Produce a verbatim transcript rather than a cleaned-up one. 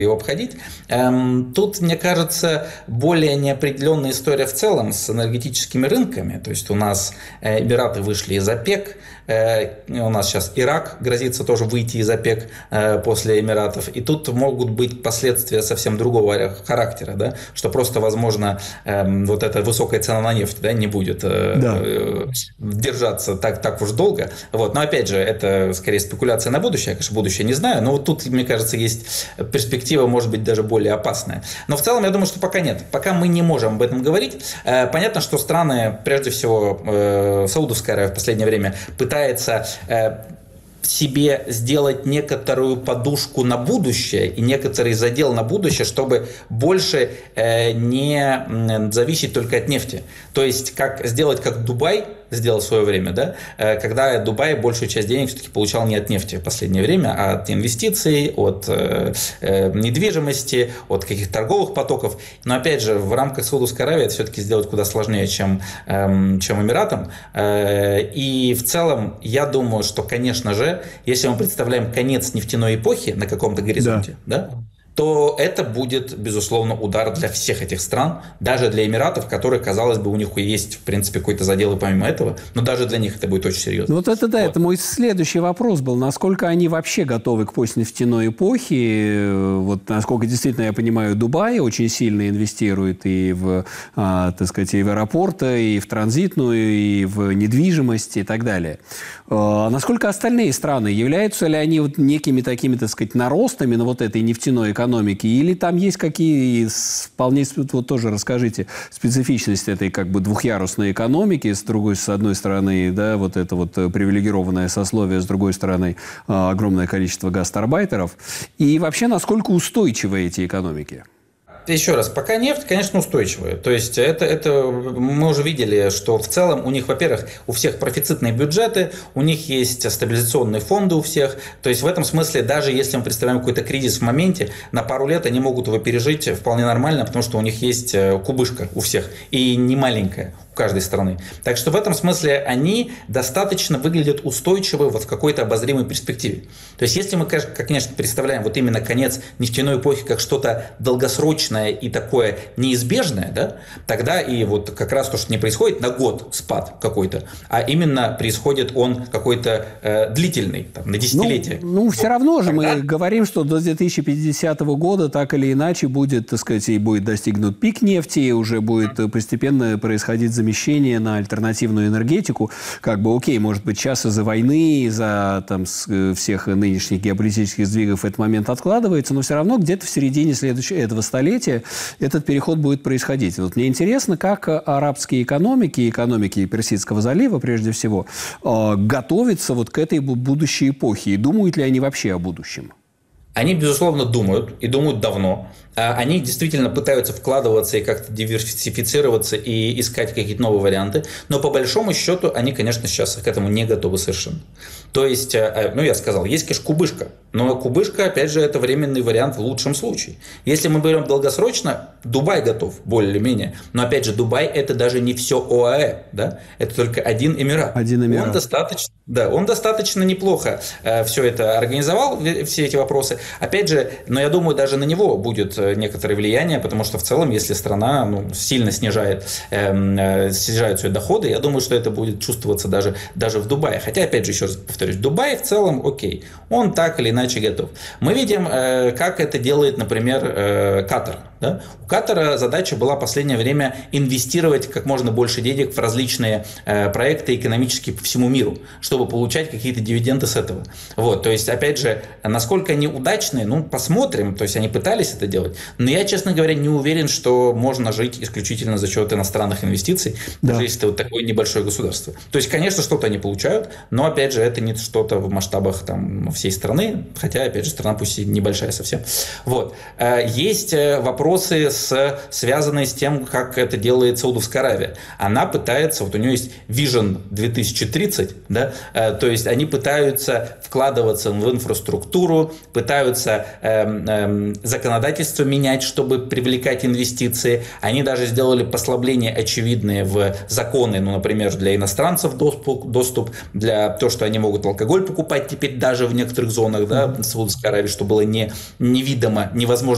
его обходить. Эм, тут, мне кажется, более неопределенная история в целом с энергетическими рынками. То есть у нас э, Эмираты вышли из ОПЕК, э, у нас сейчас Ирак грозится тоже выйти из ОПЕК э, после Эмиратов. И тут могут быть последствия совсем другого характера, да? Что просто, возможно, э, вот эта высокая цена на нефть, да, не будет э, Да. э, держаться так, так уж долго. Вот. Но опять же, это скорее спекуляция на будущее. Я, конечно, будущее не знаю, но вот тут, мне кажется, есть перспектива, может быть, даже более опасная. Но в целом, я думаю, что пока нет. Пока мы не можем об этом говорить. Понятно, что страны, прежде всего, Саудовская Аравия в последнее время пытается себе сделать некоторую подушку на будущее и некоторый задел на будущее, чтобы больше не зависеть только от нефти. То есть, как сделать как Дубай сделал в свое время, да, когда Дубай большую часть денег все-таки получал не от нефти в последнее время, а от инвестиций, от э, недвижимости, от каких-то торговых потоков. Но опять же, в рамках Саудовской Аравии это все-таки сделать куда сложнее, чем, э, чем Эмиратам. Э, и в целом, я думаю, что, конечно же, если мы представляем конец нефтяной эпохи на каком-то горизонте, да. Да, то это будет, безусловно, удар для всех этих стран, даже для Эмиратов, которые, казалось бы, у них есть, в принципе, какой-то задел и помимо этого, но даже для них это будет очень серьезно. Вот это, да, вот. Это мой следующий вопрос был. Насколько они вообще готовы к постнефтяной эпохе? Вот, насколько, действительно, я понимаю, Дубай очень сильно инвестирует и в, а, так сказать, и в аэропорты, и в транзитную, и в недвижимость, и так далее. А насколько остальные страны? Являются ли они вот некими такими, так сказать, наростами на вот этой нефтяной экономике? Экономики, или там есть какие вполне, вот тоже расскажите, специфичность этой как бы двухъярусной экономики, с другой, с одной стороны, да, вот это вот привилегированное сословие, с другой стороны, огромное количество гастарбайтеров, и вообще, насколько устойчивы эти экономики? Еще раз, пока нефть, конечно, устойчивая. То есть это, это мы уже видели, что в целом у них, во-первых, у всех профицитные бюджеты, у них есть стабилизационные фонды у всех. То есть в этом смысле, даже если мы представляем какой-то кризис в моменте, на пару лет они могут его пережить вполне нормально, потому что у них есть кубышка у всех, и не маленькая у каждой страны. Так что в этом смысле они достаточно выглядят устойчивы вот в какой-то обозримой перспективе. То есть если мы, конечно, представляем вот именно конец нефтяной эпохи как что-то долгосрочное и такое неизбежное, да, тогда и вот как раз то, что не происходит на год спад какой-то, а именно происходит он какой-то э, длительный, там, на десятилетие. Ну, ну все равно же тогда... мы говорим, что до две тысячи пятидесятого года так или иначе будет, так сказать, и будет достигнут пик нефти, и уже будет постепенно происходить замещение на альтернативную энергетику. Как бы, окей, может быть, сейчас из-за войны, из-за там, всех нынешних геополитических сдвигов этот момент откладывается, но все равно где-то в середине следующего, этого столетия этот переход будет происходить. Вот мне интересно, как арабские экономики, экономики Персидского залива, прежде всего, готовятся вот к этой будущей эпохе, и думают ли они вообще о будущем? Они, безусловно, думают, и думают давно. Они действительно пытаются вкладываться и как-то диверсифицироваться и искать какие-то новые варианты. Но по большому счету они, конечно, сейчас к этому не готовы совершенно. То есть, ну я сказал, есть, конечно, кубышка. Но кубышка, опять же, это временный вариант в лучшем случае. Если мы берем долгосрочно, Дубай готов, более-менее. Но опять же, Дубай это даже не все ОАЭ. Да? Это только один Эмират. Один Эмират. Он достаточно, да, он достаточно неплохо э, все это организовал, все эти вопросы. Опять же, но я думаю, даже на него будет некоторое влияние, потому что в целом, если страна ну, сильно снижает, э, снижает свои доходы, я думаю, что это будет чувствоваться даже, даже в Дубае. Хотя, опять же, еще раз повторюсь, Дубай в целом окей, он так или иначе готов. Мы видим, э, как это делает, например, э, Катар. Да? У Катара задача была в последнее время инвестировать как можно больше денег в различные э, проекты экономические по всему миру, чтобы получать какие-то дивиденды с этого. Вот, то есть, опять же, насколько они удачные, ну, посмотрим. То есть, они пытались это делать. Но я, честно говоря, не уверен, что можно жить исключительно за счет иностранных инвестиций, да. Даже если это вот такое небольшое государство. То есть, конечно, что-то они получают, но, опять же, это не что-то в масштабах там, всей страны, хотя, опять же, страна пусть и небольшая совсем. Вот. Есть вопросы, с, связанные с тем, как это делает Саудовская Аравия. Она пытается, вот у нее есть Vision две тысячи тридцать, да, то есть, они пытаются вкладываться в инфраструктуру, пытаются э, э, законодательство менять, чтобы привлекать инвестиции. Они даже сделали послабления очевидные в законы, ну, например, для иностранцев доступ, доступ для того, что они могут алкоголь покупать теперь даже в некоторых зонах, да, Саудовской Аравии, что было не, невидимо, невозможно